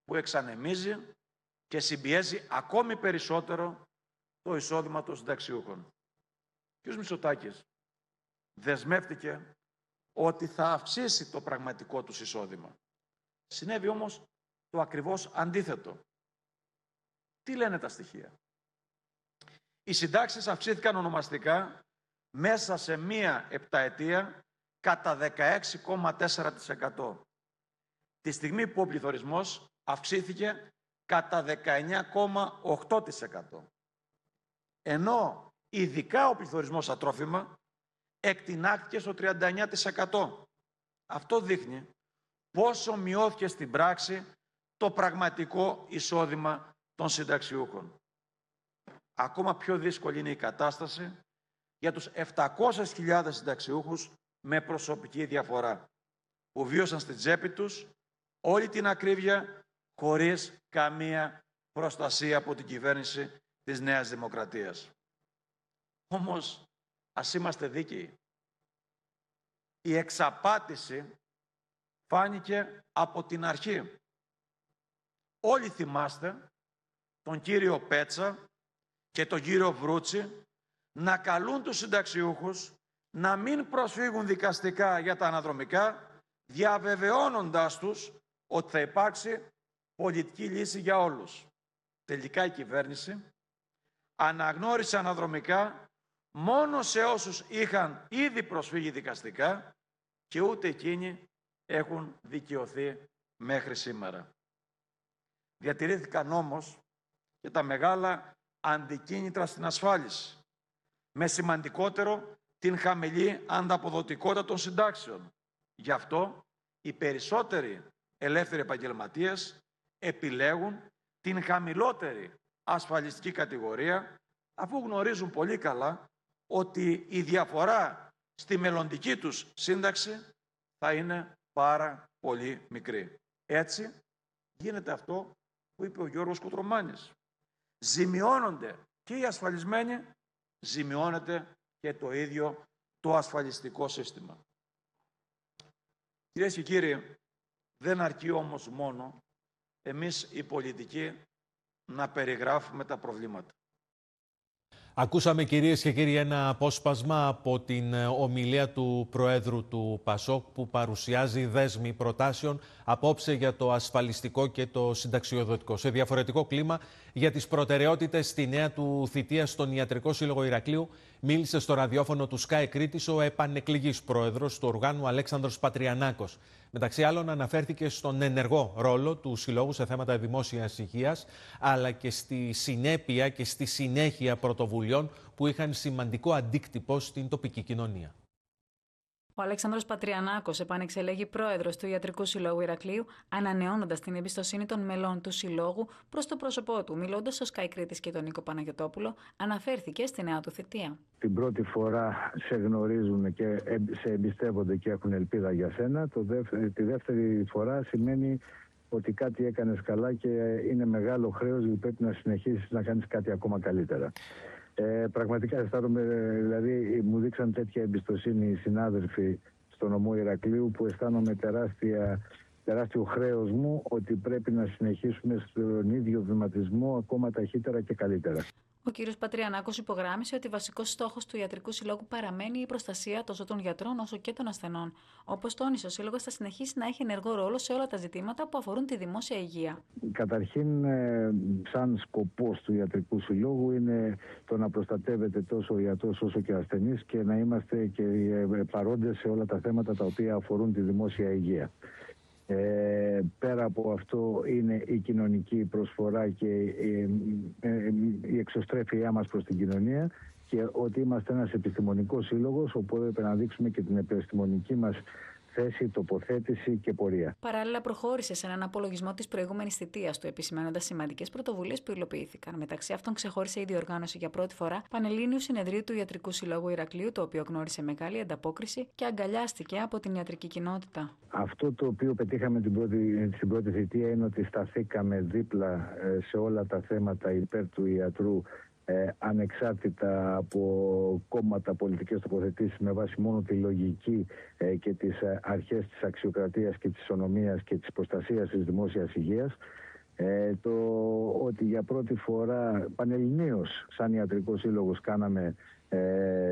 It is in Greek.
που εξανεμίζει και συμπιέζει ακόμη περισσότερο το εισόδημα των συνταξιούχων. Ο κ. Μητσοτάκης δεσμεύτηκε ότι θα αυξήσει το πραγματικό τους εισόδημα. Συνέβη όμως το ακριβώς αντίθετο. Τι λένε τα στοιχεία? Οι συντάξεις αυξήθηκαν ονομαστικά μέσα σε μία επταετία κατά 16,4%. Τη στιγμή που ο πληθωρισμός αυξήθηκε κατά 19,8%. Ενώ ειδικά ο πληθωρισμός στα τρόφιμα εκτινάχθηκε στο 39%. Αυτό δείχνει πόσο μειώθηκε στην πράξη το πραγματικό εισόδημα των συνταξιούχων. Ακόμα πιο δύσκολη είναι η κατάσταση για τους 700.000 συνταξιούχους με προσωπική διαφορά, που βίωσαν στην τσέπη τους όλη την ακρίβεια χωρίς καμία προστασία από την κυβέρνηση της Νέας Δημοκρατίας. Όμως, ας είμαστε δίκαιοι. Η εξαπάτηση φάνηκε από την αρχή. Όλοι θυμάστε τον κύριο Πέτσα και τον κύριο Βρούτσι να καλούν τους συνταξιούχους να μην προσφύγουν δικαστικά για τα αναδρομικά, διαβεβαιώνοντάς τους ότι θα υπάρξει πολιτική λύση για όλους. Τελικά η κυβέρνηση αναγνώρισε αναδρομικά μόνο σε όσους είχαν ήδη προσφύγει δικαστικά και ούτε εκείνοι έχουν δικαιωθεί μέχρι σήμερα. Διατηρήθηκαν όμως και τα μεγάλα αντικίνητρα στην ασφάλιση, με σημαντικότερο την χαμηλή ανταποδοτικότητα των συντάξεων. Γι' αυτό οι περισσότεροι ελεύθεροι επαγγελματίες επιλέγουν την χαμηλότερη ασφαλιστική κατηγορία, αφού γνωρίζουν πολύ καλά ότι η διαφορά στη μελλοντική τους σύνταξη θα είναι πάρα πολύ μικρή. Έτσι γίνεται αυτό που είπε ο Γιώργος Κουτρομάνης. Ζημιώνονται και οι ασφαλισμένοι, ζημιώνεται και το ίδιο το ασφαλιστικό σύστημα. Κυρίες και κύριοι, δεν αρκεί όμως μόνο εμείς οι πολιτικοί να περιγράφουμε τα προβλήματα. Ακούσαμε, κυρίες και κύριοι, ένα απόσπασμα από την ομιλία του Προέδρου του ΠΑΣΟΚ, που παρουσιάζει δέσμη προτάσεων απόψε για το ασφαλιστικό και το συνταξιοδοτικό. Σε διαφορετικό κλίμα, για τις προτεραιότητες στη νέα του θητεία στον Ιατρικό Σύλλογο Ηρακλείου, μίλησε στο ραδιόφωνο του Sky Κρήτης ο επανεκλεγής πρόεδρος του οργάνου Αλέξανδρος Πατριανάκος. Μεταξύ άλλων, αναφέρθηκε στον ενεργό ρόλο του Συλλόγου σε θέματα δημόσιας υγείας, αλλά και στη συνέπεια και στη συνέχεια πρωτοβουλειών που είχαν σημαντικό αντίκτυπο στην τοπική κοινωνία. Ο Αλέξανδρος Πατριανάκος επανεξελέγει πρόεδρος του Ιατρικού Συλλόγου Ηρακλείου, ανανεώνοντας την εμπιστοσύνη των μελών του Συλλόγου προς το πρόσωπό του. Μιλώντας στο Sky Κρήτης και τον Νίκο Παναγιωτόπουλο, αναφέρθηκε στη νέα του θητεία. Την πρώτη φορά σε γνωρίζουν και σε εμπιστεύονται και έχουν ελπίδα για σένα. Τη δεύτερη φορά σημαίνει ότι κάτι έκανες καλά και είναι μεγάλο χρέος, γιατί πρέπει να συνεχίσεις να κάνεις κάτι ακόμα καλύτερα. Πραγματικά αισθάνομαι, δηλαδή μου δείξαν τέτοια εμπιστοσύνη οι συνάδελφοι στο νομό Ηρακλείου, που αισθάνομαι τεράστιο χρέος μου ότι πρέπει να συνεχίσουμε στον ίδιο βηματισμό ακόμα ταχύτερα και καλύτερα. Ο κ. Πατριανάκος υπογράμμισε ότι βασικός στόχος του Ιατρικού Συλλόγου παραμένει η προστασία τόσο των γιατρών όσο και των ασθενών. Όπως τόνισε, ο Σύλλογος θα συνεχίσει να έχει ενεργό ρόλο σε όλα τα ζητήματα που αφορούν τη δημόσια υγεία. Καταρχήν, σαν σκοπός του Ιατρικού Συλλόγου είναι το να προστατεύεται τόσο ο ιατρός όσο και ο ασθενής και να είμαστε και παρόντες σε όλα τα θέματα τα οποία αφορούν τη δημόσια υγεία. Πέρα από αυτό είναι η κοινωνική προσφορά και η εξωστρέφειά μας προς την κοινωνία, και ότι είμαστε ένας επιστημονικός σύλλογος, όπου έπρεπε να δείξουμε και την επιστημονική μας θέση, τοποθέτηση και πορεία. Παράλληλα, προχώρησε σε έναν απολογισμό της προηγούμενης θητείας του, επισημαίνοντας σημαντικές πρωτοβουλίες που υλοποιήθηκαν. Μεταξύ αυτών, ξεχώρισε η διοργάνωση για πρώτη φορά Πανελλήνιου Συνεδρίου του Ιατρικού Συλλόγου Ηρακλείου, το οποίο γνώρισε μεγάλη ανταπόκριση και αγκαλιάστηκε από την ιατρική κοινότητα. Αυτό το οποίο πετύχαμε στην πρώτη θητεία είναι ότι σταθήκαμε δίπλα σε όλα τα θέματα υπέρ του ιατρού, ανεξάρτητα από κόμματα, πολιτικές τοποθετήσεις, με βάση μόνο τη λογική και τις αρχές της αξιοκρατίας και της ισονομίας και της προστασίας της δημόσιας υγείας. Το ότι για πρώτη φορά πανελληνίως σαν Ιατρικός Σύλλογος κάναμε